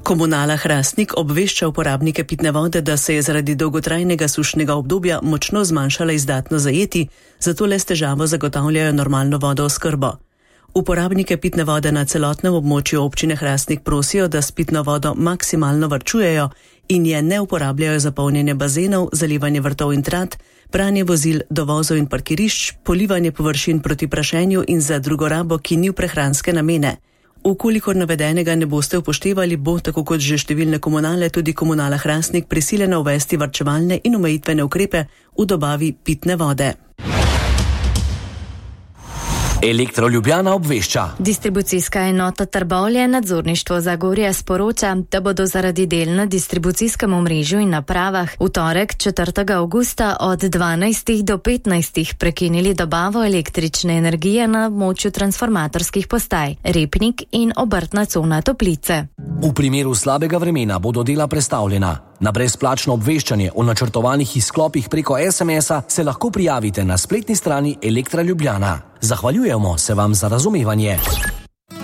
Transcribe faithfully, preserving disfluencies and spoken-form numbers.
Komunala Hrastnik obvešča uporabnike pitne vode, da se je zaradi dolgotrajnega sušnega obdobja močno zmanjšala izdatno zajeti, zato le s težavo zagotavljajo normalno vodooskrbo. Uporabnike pitne vode na celotnem območju občine Hrastnik prosijo, da s pitno vodo maksimalno varčujejo in je ne uporabljajo za polnjenje bazenov, zalivanje vrtov in trat, pranje vozil, dovozov in parkirišč, polivanje površin proti prašenju in za drugo rabo, ki ni v prehranske namene. Ukolikor navedenega ne boste upoštevali, bo, tako kot že številne komunale, tudi komunala Hrastnik prisiljena uvesti varčevalne in omejitvene ukrepe v dobavi pitne vode. Elektro Ljubljana obvešča. Distribucijska enota Trbovlje nadzorništvo Zagorja sporoča, da bodo zaradi del na distribucijskem omrežju in napravah v torek četrtega avgusta od dvanajstih do petnajstih prekinili dobavo električne energije na območju transformatorskih postaj Repnik in obrtna cona Toplice. V primeru slabega vremena bodo dela prestavljena. Na brezplačno obveščanje o načrtovanih izklopih preko es em es-a se lahko prijavite na spletni strani Elektra Ljubljana. Zahvaljujemo se vam za razumevanje.